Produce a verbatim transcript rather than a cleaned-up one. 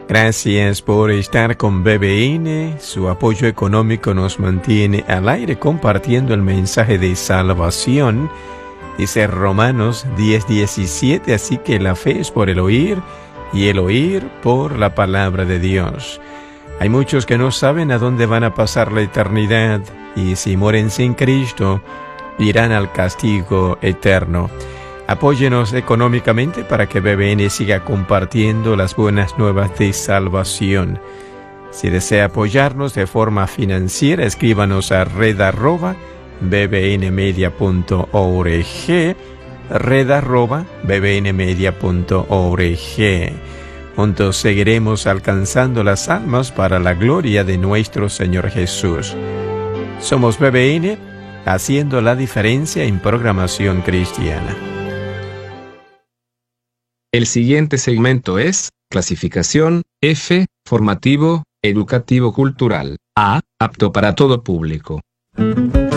Gracias por estar con B B N. Su apoyo económico nos mantiene al aire compartiendo el mensaje de salvación. Dice Romanos diez diecisiete, así que la fe es por el oír y el oír por la palabra de Dios. Hay muchos que no saben a dónde van a pasar la eternidad y si mueren sin Cristo, irán al castigo eterno. Apóyenos económicamente para que B B N siga compartiendo las buenas nuevas de salvación. Si desea apoyarnos de forma financiera, escríbanos a red arroba bbnmedia punto org, red arroba bbnmedia punto org. Juntos seguiremos alcanzando las almas para la gloria de nuestro Señor Jesús. Somos B B N, haciendo la diferencia en programación cristiana. El siguiente segmento es clasificación F, formativo, educativo cultural. A, apto para todo público.